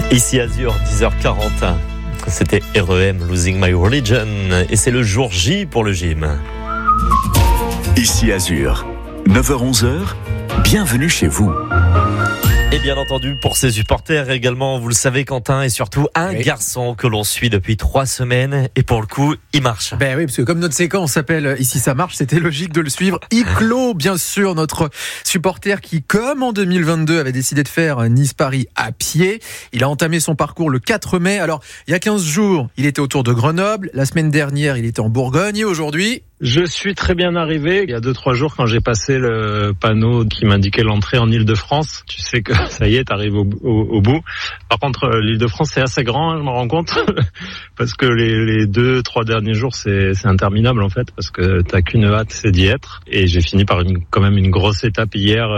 Ici Azur, 10h40. C'était REM, Losing My Religion. Et c'est le jour J pour le gym. Ici Azur, 9h-11h, bienvenue chez vous. Et bien entendu, pour ses supporters également, vous le savez Quentin, et surtout un garçon que l'on suit depuis 3 semaines. Et pour le coup, il marche. Ben oui, parce que comme notre séquence s'appelle Ici ça marche, c'était logique de le suivre. Iclo, bien sûr, notre supporter qui, comme en 2022, avait décidé de faire Nice-Paris à pied. Il a entamé son parcours le 4 mai. Alors, il y a 15 jours, il était autour de Grenoble. La semaine dernière, il était en Bourgogne. Et aujourd'hui... Je suis très bien arrivé. Il y a 2-3 jours, quand j'ai passé le panneau qui m'indiquait l'entrée en Île-de-France, tu sais que ça y est, t'arrives au bout. Par contre, l'Île-de-France, c'est assez grand, je me rends compte, parce que les 2-3 derniers jours, c'est interminable en fait, parce que t'as qu'une hâte, c'est d'y être. Et j'ai fini par quand même une grosse étape hier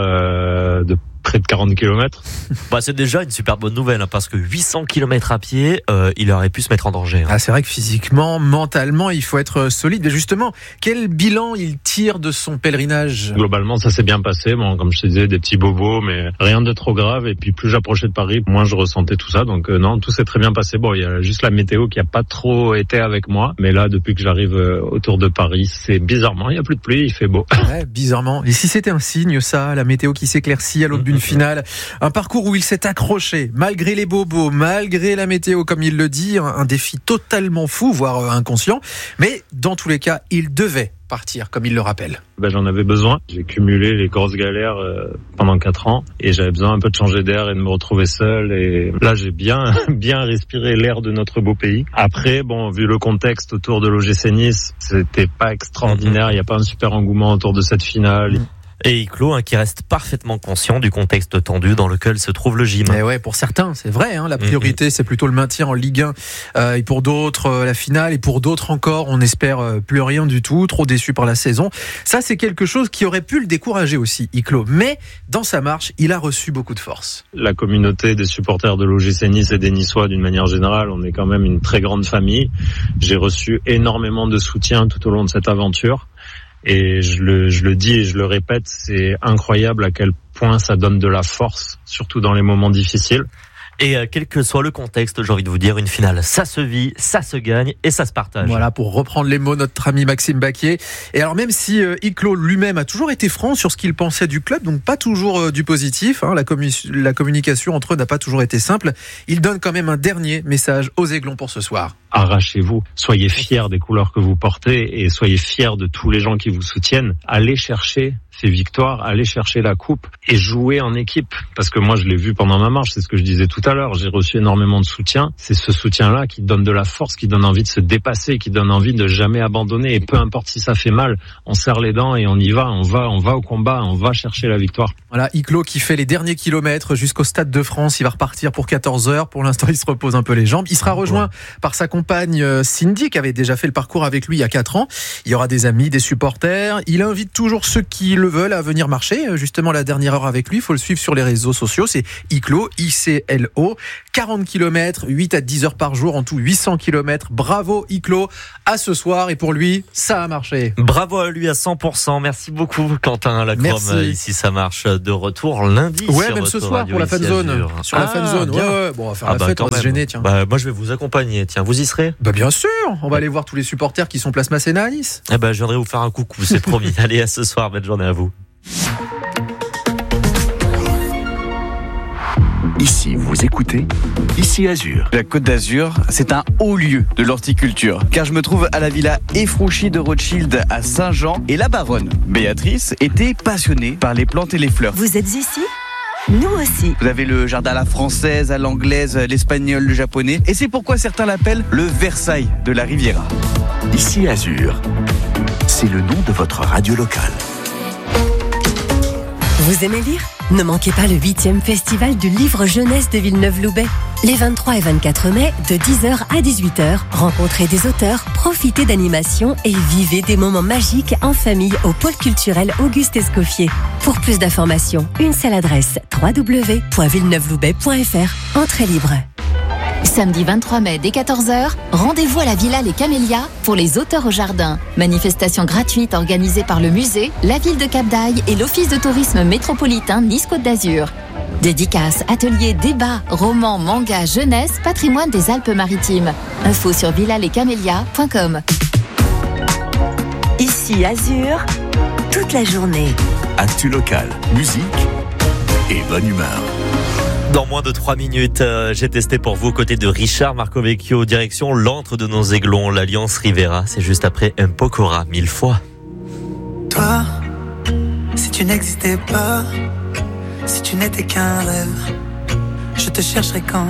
de près de 40 km. Bah, c'est déjà une super bonne nouvelle, parce que 800 km à pied, il aurait pu se mettre en danger. Ah, c'est vrai que physiquement, mentalement, il faut être solide. Mais justement, quel bilan il tire de son pèlerinage ? Globalement, ça s'est bien passé. Bon, comme je te disais, des petits bobos, mais rien de trop grave. Et puis, plus j'approchais de Paris, moins je ressentais tout ça. Donc, non, tout s'est très bien passé. Bon, il y a juste la météo qui a pas trop été avec moi. Mais là, depuis que j'arrive autour de Paris, c'est bizarrement, il y a plus de pluie, il fait beau. Ouais, bizarrement. Et si c'était un signe, ça, la météo qui s'éclaircit à l'aube d'une finale, un parcours où il s'est accroché, malgré les bobos, malgré la météo, comme il le dit, un défi totalement fou, voire inconscient. Mais dans tous les cas, il devait partir, comme il le rappelle. J'en avais besoin. J'ai cumulé les grosses galères pendant 4 ans et j'avais besoin un peu de changer d'air et de me retrouver seul. Et là, j'ai bien respiré l'air de notre beau pays. Après, bon, vu le contexte autour de l'OGC Nice, c'était pas extraordinaire. Il n'y a pas un super engouement autour de cette finale. Et Iclo, qui reste parfaitement conscient du contexte tendu dans lequel se trouve le gym. Et ouais, pour certains, c'est vrai, la priorité, c'est plutôt le maintien en Ligue 1, et pour d'autres, la finale, et pour d'autres encore, on espère plus rien du tout, trop déçu par la saison. Ça, c'est quelque chose qui aurait pu le décourager aussi, Iclo. Mais, dans sa marche, il a reçu beaucoup de force. La communauté des supporters de l'OGC Nice et des Niçois, d'une manière générale, on est quand même une très grande famille. J'ai reçu énormément de soutien tout au long de cette aventure. Et je le dis et je le répète, c'est incroyable à quel point ça donne de la force, surtout dans les moments difficiles. Et quel que soit le contexte, j'ai envie de vous dire, une finale, ça se vit, ça se gagne et ça se partage. Voilà, pour reprendre les mots de notre ami Maxime Baquier. Et alors même si Iclo lui-même a toujours été franc sur ce qu'il pensait du club, donc pas toujours du positif, la communication entre eux n'a pas toujours été simple, il donne quand même un dernier message aux Aiglons pour ce soir. Arrachez-vous, soyez fiers des couleurs que vous portez et soyez fiers de tous les gens qui vous soutiennent. Allez chercher ces victoires, allez chercher la coupe et jouer en équipe. Parce que moi, je l'ai vu pendant ma marche, c'est ce que je disais tout à l'heure, j'ai reçu énormément de soutien. C'est ce soutien-là qui donne de la force, qui donne envie de se dépasser, qui donne envie de jamais abandonner. Et peu importe si ça fait mal, on serre les dents et on y va, on va au combat, on va chercher la victoire. Voilà, Iclo qui fait les derniers kilomètres jusqu'au Stade de France, il va repartir pour 14h. Pour l'instant, il se repose un peu les jambes. Il sera rejoint par sa compagne Cindy, qui avait déjà fait le parcours avec lui il y a 4 ans. Il y aura des amis, des supporters. Il invite toujours ceux qui le veulent à venir marcher. Justement, la dernière heure avec lui, il faut le suivre sur les réseaux sociaux. C'est Iclo, ICLO. 40 km, 8 à 10 heures par jour, en tout 800 km. Bravo Iclo, à ce soir. Et pour lui, ça a marché. Bravo à lui à 100%. Merci beaucoup Quentin Lacroix. Ici ça marche, de retour lundi. Ouais, même ce soir pour la fan zone. Sur la fan zone. Ouais. Bon, on va faire la fête, on va se gêner, tiens. Moi je vais vous accompagner. Tiens, vous y serez ? Bien sûr. On va aller voir tous les supporters qui sont place Masséna à Nice. Je viendrai vous faire un coucou, c'est promis. Allez, à ce soir. Bonne journée à vous. Ici, vous écoutez Ici Azur. La Côte d'Azur, c'est un haut lieu de l'horticulture, car je me trouve à la villa Efrouchi de Rothschild à Saint-Jean, et la baronne, Béatrice, était passionnée par les plantes et les fleurs. Vous êtes ici ? Nous aussi. Vous avez le jardin à la française, à l'anglaise, l'espagnol, le japonais, et c'est pourquoi certains l'appellent le Versailles de la Riviera. Ici Azur, c'est le nom de votre radio locale. Vous aimez lire ? Ne manquez pas le 8e festival du livre jeunesse de Villeneuve-Loubet. Les 23 et 24 mai, de 10h à 18h, rencontrez des auteurs, profitez d'animations et vivez des moments magiques en famille au pôle culturel Auguste Escoffier. Pour plus d'informations, une seule adresse, www.villeneuveloubet.fr. Entrée libre. Samedi 23 mai dès 14h, rendez-vous à la Villa Les Camélias pour les auteurs au jardin. Manifestation gratuite organisée par le musée, la ville de Cap-d'Aille et l'Office de tourisme métropolitain Nice-Côte d'Azur. Dédicaces, ateliers, débats, romans, mangas, jeunesse, patrimoine des Alpes-Maritimes. Info sur villalescamélias.com. Ici Azur, toute la journée. Actu locale, musique et bonne humeur. Dans moins de 3 minutes, j'ai testé pour vous aux côtés de Richard Marcovecchio, direction l'antre de nos Aiglons, l'Alliance Rivera. C'est juste après Un Pokora, 1000 fois. Toi, si tu n'existais pas, si tu n'étais qu'un rêve, je te chercherais quand